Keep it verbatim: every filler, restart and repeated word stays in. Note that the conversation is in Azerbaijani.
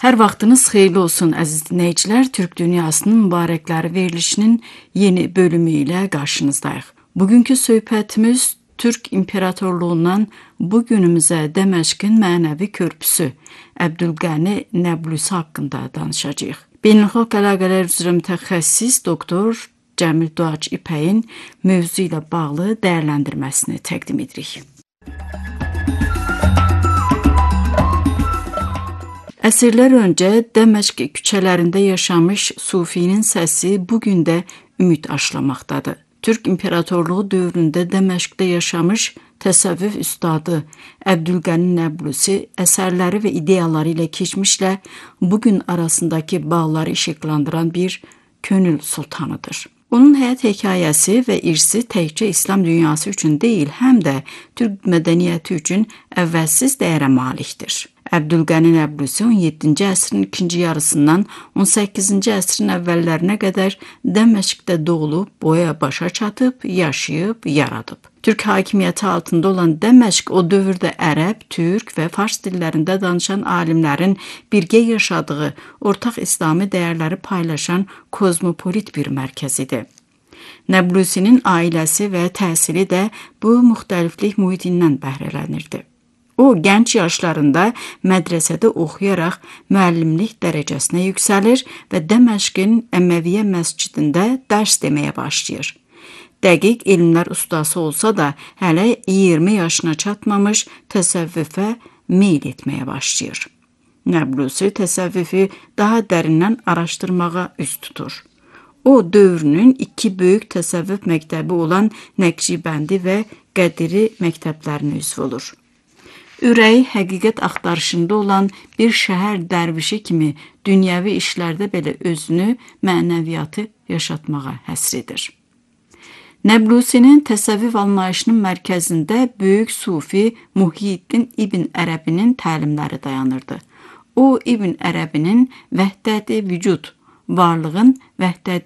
Hər vaxtınız xeyirli olsun əziz dinləyicilər. Türk Dünyasının mübarəkləri verilişinin yeni bölümü ilə qarşınızdayıq. Bugünkü söhbətimiz Türk İmperatorluğundan bu günümüzə Dəməşqin mənəvi körpüsü Əbdülqəni Nəblusi haqqında danışacağıq. Beynəlxalq əlaqələr üzrə mütəxəssis doktor Cəmil Doğaç İpəyin mövzu ilə bağlı dəyərləndirməsini təqdim edirik. Əsrlər öncə Dəməşq küçələrində yaşamış Sufinin səsi bugün də ümid aşılamaqdadır. Türk İmperatorluğu dövründə Dəməşqdə yaşamış təsəvvüf üstadı Əbdülqəni Nəblusi əsərləri və ideyaları ilə keçmişlə bugün arasındakı bağları işıqlandıran bir könül sultanıdır. Onun həyat hekayəsi və irsi təkcə İslam dünyası üçün deyil, həm də Türk mədəniyyəti üçün əvvəlsiz dəyərə malikdir. Əbdülqəni Nəblusi on yeddinci əsrin ikinci yarısından on səkkizinci əsrin əvvəllərinə qədər Dəməşqdə doğulub, boya başa çatıb, yaşayıb, yaradıb. Türk hakimiyyəti altında olan Dəməşq o dövrdə ərəb, türk və fars dillərində danışan alimlərin birgə yaşadığı, ortaq İslami dəyərləri paylaşan kozmopolit bir mərkəz idi. Nəblusinin ailəsi və təhsili də bu müxtəliflik mühitindən bəhrələnirdi. O, gənc yaşlarında mədrəsədə oxuyaraq müəllimlik dərəcəsinə yüksəlir və Dəməşqin Əməviyyə məscidində dərs deməyə başlayır. Dəqiq elmlər ustası olsa da, hələ iyirmi yaşına çatmamış təsəvvüfə meyl etməyə başlayır. Nəblusi təsəvvüfü daha dərindən araşdırmağa üz tutur. O, dövrünün iki böyük təsəvvüf məktəbi olan Nəqşibəndi və Qədiri məktəblərinin üzvü olur. Ürəyi həqiqət axtarışında olan bir şəhər dərvişi kimi dünyəvi işlərdə belə özünü, mənəviyyatı yaşatmağa həsr edir. Nəblusinin təsəvvüf anlayışının mərkəzində böyük sufi Muhyiddin İbn Ərəbinin təlimləri dayanırdı. O, İbn Ərəbinin vəhdəti vücud, varlığın vəhdəti